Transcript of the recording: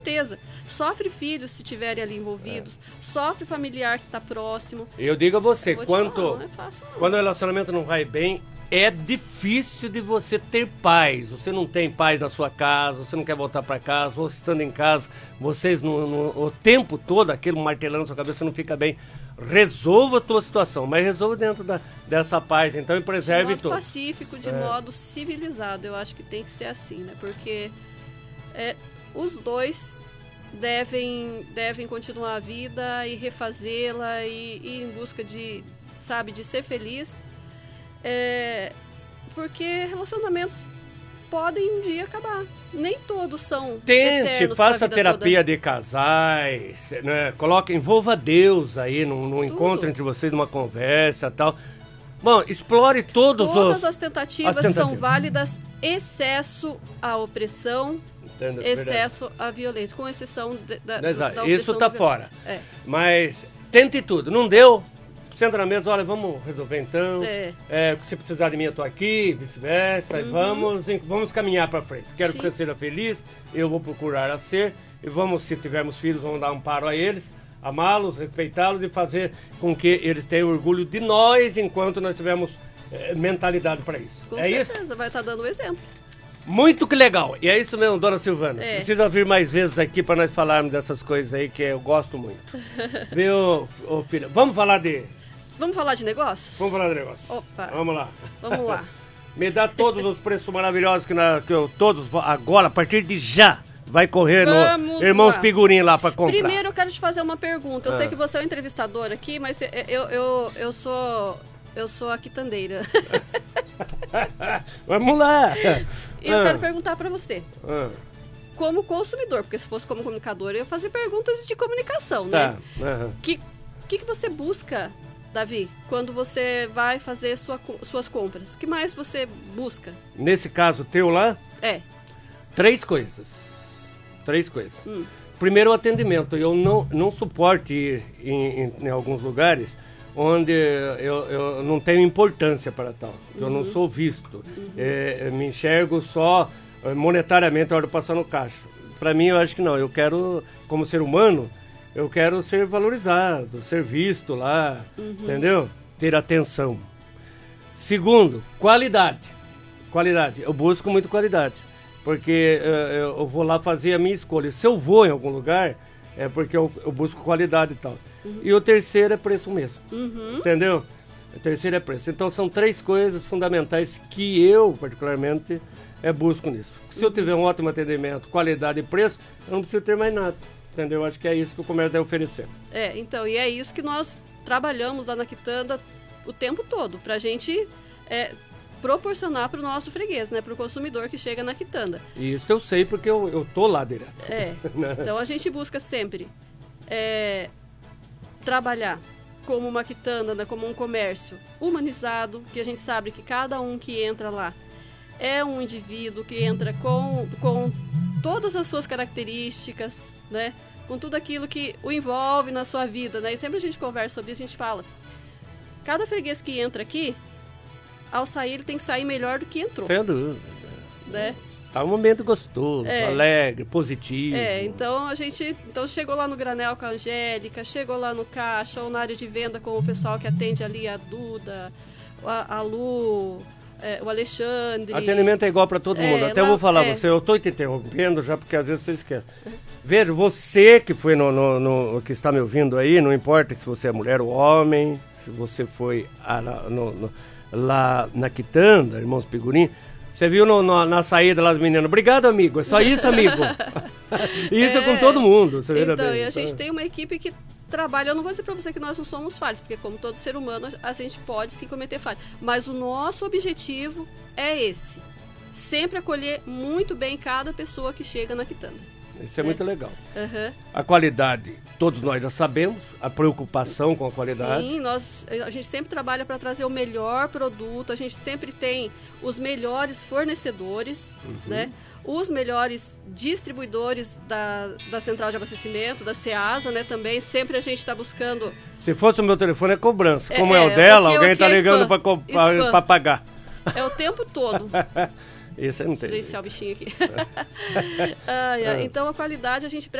certeza. Sofre filhos se tiverem ali envolvidos, sofre familiar que está próximo. Eu digo a você, Não é fácil, não. quando o relacionamento não vai bem, é difícil de você ter paz. Você não tem paz na sua casa, você não quer voltar para casa, ou estando em casa, vocês o tempo todo, aquilo martelando na sua cabeça, não fica bem. Resolva a tua situação, mas resolva dentro dessa paz, então, e preserve de tudo. modo pacífico, de modo civilizado, eu acho que tem que ser assim, né? Porque os dois devem continuar a vida e refazê-la e ir em busca de ser feliz, porque relacionamentos podem um dia acabar. Nem todos são eternos. Faça terapia de casais, né? Envolva Deus aí num encontro entre vocês, numa conversa e tal. Bom, explore todas as tentativas são válidas, excesso à opressão, excesso à violência, com exceção da opressão. Isso tá fora. Mas tente tudo. Não deu? Senta na mesa, olha, vamos resolver então. Se precisar de mim, eu tô aqui, vice-versa. E vamos caminhar para frente. Quero que você seja feliz, eu vou procurar a ser. E vamos, se tivermos filhos, vamos dar amparo a eles, amá-los, respeitá-los e fazer com que eles tenham orgulho de nós enquanto nós tivermos mentalidade para isso. Com certeza, vai estar dando o exemplo. Muito que legal. E é isso mesmo, dona Silvana. Precisa vir mais vezes aqui para nós falarmos dessas coisas aí que eu gosto muito. Viu, filha? Vamos falar de negócios? Vamos falar de negócios. Opa. Vamos lá. Vamos lá. Me dá todos os preços maravilhosos que eu todos agora, a partir de já, vai correr no Irmãos Pigurim lá para comprar. Primeiro eu quero te fazer uma pergunta. Eu sei que você é o entrevistador aqui, mas eu sou a quitandeira. Vamos lá. E eu quero perguntar para você. Como consumidor, porque se fosse como comunicador, eu ia fazer perguntas de comunicação, né? Que você busca, Davi, quando você vai fazer suas compras? O que mais você busca? Nesse caso teu lá? 3 coisas. 3 coisas. Primeiro, o atendimento. Eu não suporto ir em alguns lugares onde eu não tenho importância para tal. Eu não sou visto. Me enxergo só monetariamente a hora de passar no caixa. Para mim, eu acho que não. Eu quero, como ser humano, eu quero ser valorizado, ser visto lá, entendeu? Ter atenção. Segundo, qualidade. Qualidade. Eu busco muito qualidade, porque eu vou lá fazer a minha escolha. Se eu vou em algum lugar, é porque eu busco qualidade e tal. E o terceiro é preço mesmo, entendeu? O terceiro é preço. Então são 3 coisas fundamentais que eu, particularmente, busco nisso. Se eu tiver um ótimo atendimento, qualidade e preço, eu não preciso ter mais nada. Entendeu? Acho que é isso que o comércio deve oferecer. Então, e é isso que nós trabalhamos lá na Quitanda o tempo todo, pra gente proporcionar pro nosso freguês, né? Pro consumidor que chega na Quitanda. Isso eu sei porque eu tô lá direto. Então a gente busca sempre trabalhar como uma quitanda, né? Como um comércio humanizado, que a gente sabe que cada um que entra lá é um indivíduo que entra com todas as suas características, né? Com tudo aquilo que o envolve na sua vida, né? E sempre a gente conversa sobre isso, a gente fala, cada freguês que entra aqui, ao sair, ele tem que sair melhor do que entrou. Sem dúvida. Né? Tá um momento gostoso, alegre, positivo. Então chegou lá no Granel com a Angélica, chegou lá no caixa ou na área de venda com o pessoal que atende ali, a Duda, a Lu, o Alexandre. Atendimento é igual para todo mundo. Até eu vou falar você, eu tô te interrompendo já porque às vezes você esquece. Veja, você que foi que está me ouvindo aí, não importa se você é mulher ou homem, se você foi lá na Quitanda, Irmãos Pigurim, você viu na saída lá do menino, obrigado, amigo, é só isso, amigo. Isso é com todo mundo, você vê bem. E a gente tem uma equipe que trabalha, eu não vou dizer para você que nós não somos falhos, porque como todo ser humano, a gente pode sim cometer falhas, mas o nosso objetivo é esse, sempre acolher muito bem cada pessoa que chega na Quitanda. Isso é muito legal. A qualidade, todos nós já sabemos, a preocupação com a qualidade. Sim, a gente sempre trabalha para trazer o melhor produto, a gente sempre tem os melhores fornecedores, né? Os melhores distribuidores da central de abastecimento, da Ceasa, né? Também, sempre a gente está buscando... Se fosse o meu telefone é cobrança, como é o dela, alguém está ligando para pagar. É o tempo todo. Esse aí não tem. Silenciar o bichinho aqui. Então, a qualidade a gente